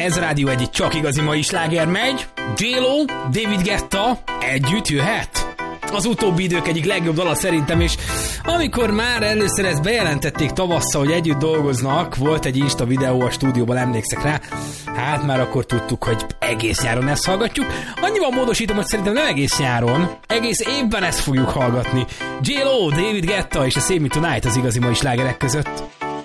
Ez Rádió egy csak igazi mai sláger megy. J-Lo, David Guetta együtt jöhet? Az utóbbi idők egyik legjobb dala szerintem, és amikor már először ezt bejelentették tavasszal, hogy együtt dolgoznak, volt egy Insta videó a stúdióban, emlékszek rá, hát már akkor tudtuk, hogy egész nyáron ezt hallgatjuk. Annyival módosítom, hogy szerintem nem egész nyáron, egész évben ezt fogjuk hallgatni. J-Lo, David Guetta és a Save Me Tonight az igazi mai slágerek között.